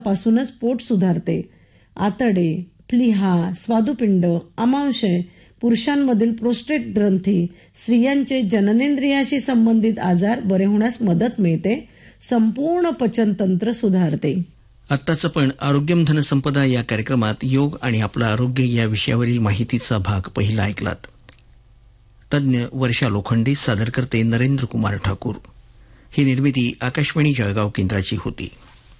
पासूनच पोट सुधारते. आतडे, प्लीहा, स्वादुपिंड, अमाशय, पुरुषांमधील प्रोस्टेट ग्रंथी, स्त्रियांचे जननेंद्रियाशी संबंधित आजार बरे होण्यास मदत मिळते. संपूर्ण पचनतंत्र सुधारते. आत्ताच आपण आरोग्यम धनसंपदा या कार्यक्रमात योग आणि आपलं आरोग्य या विषयावरील माहितीचा भाग पहिला ऐकलात. तज्ज्ञ वर्षा लोखंडे, सादर करते नरेंद्र कुमार ठाकूर. ही निर्मिती आकाशवाणी जळगाव केंद्राची होती.